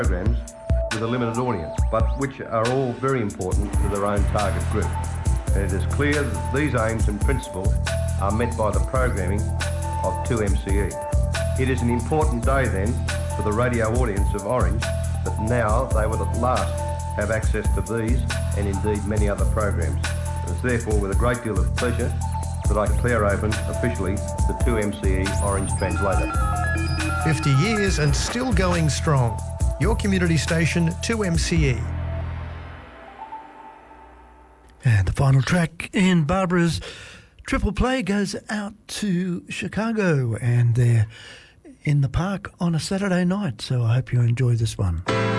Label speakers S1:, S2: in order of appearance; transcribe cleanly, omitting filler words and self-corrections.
S1: programs with a limited audience, but which are all very important to their own target group. And it is clear that these aims and principles are met by the programming of 2MCE. It is an important day then for the radio audience of Orange that now they will at last have access to these and indeed many other programs. It is therefore with a great deal of pleasure that I declare open officially the 2MCE Orange Translator.
S2: 50 years and still going strong. Your community station, 2MCE.
S3: And the final track in Barbara's Triple Play goes out to Chicago, and they're in the park on a Saturday night, so I hope you enjoy this one.